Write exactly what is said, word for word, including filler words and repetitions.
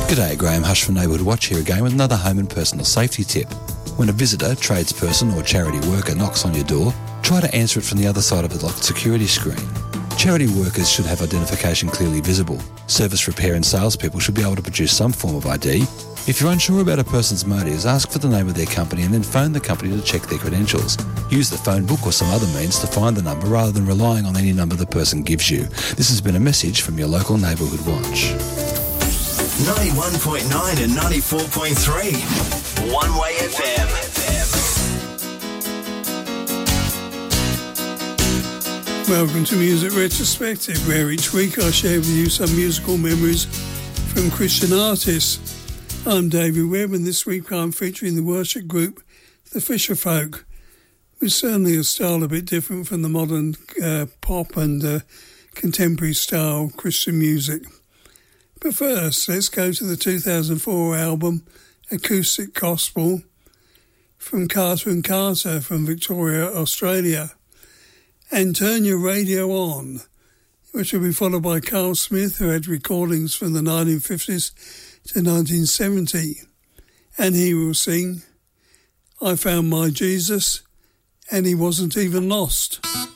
G'day, Graham Hush from Neighbourhood Watch here again with another home and personal safety tip. When a visitor, tradesperson or charity worker knocks on your door, try to answer it from the other side of the locked security screen. Charity workers should have identification clearly visible. Service repair and salespeople should be able to produce some form of I D. If you're unsure about a person's motives, ask for the name of their company and then phone the company to check their credentials. Use the phone book or some other means to find the number rather than relying on any number the person gives you. This has been a message from your local Neighbourhood Watch. ninety-one point nine and ninety-four point three. One Way F M. Welcome to Music Retrospective, where each week I share with you some musical memories from Christian artists. I'm David Webb, and this week I'm featuring the worship group The Fisher Folk, with certainly a style a bit different from the modern uh, pop and uh, contemporary style Christian music. But first, let's go to the two thousand four album Acoustic Gospel from Carter and Carter from Victoria, Australia, and Turn Your Radio On, which will be followed by Carl Smith, who had recordings from the nineteen fifties to nineteen seventy, and he will sing I Found My Jesus and He Wasn't Even Lost.